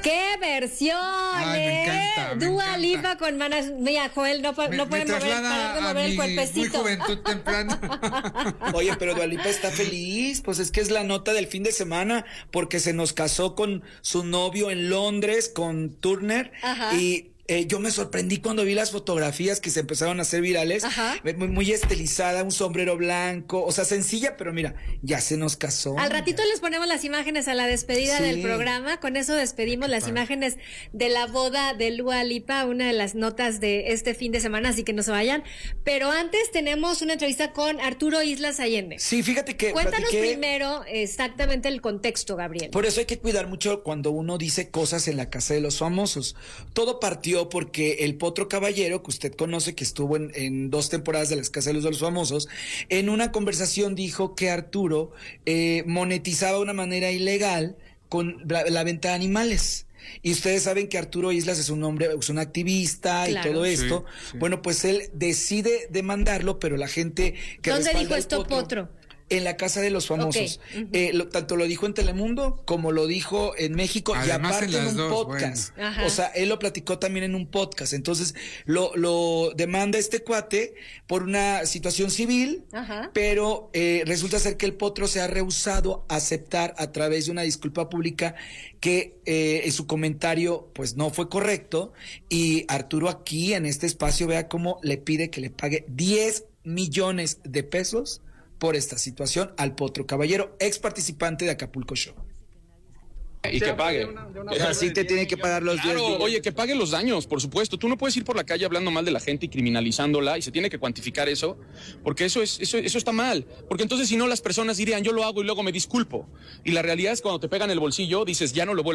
¡Qué versión! Ay, me encanta, me Dua encanta. Lipa con Manas. Mira, Joel, no puede Me parar de traslada mover a el mi muy cuerpecito. juventud temprana. Oye, pero Dua Lipa está feliz, pues es que es la nota del fin de semana, porque se nos casó con su novio en Londres, con Turner, Ajá. y yo me sorprendí cuando vi las fotografías que se empezaron a hacer virales. Ajá. Muy estilizada, un sombrero blanco, o sea, sencilla, pero mira, ya se nos casó. Al ratito les ponemos las imágenes a la despedida Sí. del programa. Con eso despedimos las imágenes de la boda de Dua Lipa, una de las notas de este fin de semana, así que no se vayan. Pero antes tenemos una entrevista con Arturo Islas Allende. Sí, fíjate que Cuéntanos platiqué- primero exactamente el contexto, Gabriel. Por eso hay que cuidar mucho cuando uno dice cosas en la casa de los famosos. Todo partió porque el Potro Caballero, que usted conoce, que estuvo en 2 temporadas de las casas de los famosos, en una conversación dijo que Arturo monetizaba de una manera ilegal con la venta de animales. Y ustedes saben que Arturo Islas es un hombre, es un activista Claro. y todo esto. Sí, sí. Bueno, pues él decide demandarlo, pero la gente que ¿Dónde respalda dijo al esto Potro? En la casa de los famosos. Ok. Ujú. Tanto lo dijo en Telemundo como lo dijo en México Además, y aparte en las un dos, podcast. bueno. Ajá. O sea, él lo platicó también en un podcast. Entonces, lo demanda este cuate por una situación civil, Ajá. pero resulta ser que el Potro se ha rehusado a aceptar a través de una disculpa pública que en su comentario pues no fue correcto, y Arturo aquí en este espacio vea cómo le pide que le pague 10 millones de pesos por esta situación al Potro Caballero, ex participante de Acapulco Show. Y que pague. O sea, sí te tiene que pagar los 10 Claro, millones. oye, que pague los daños, por supuesto. Tú no puedes ir por la calle hablando mal de la gente y criminalizándola, y se tiene que cuantificar eso, porque eso está mal. Porque entonces, si no, las personas dirían, yo lo hago y luego me disculpo. Y la realidad es que cuando te pegan el bolsillo, dices, ya no lo vuelvo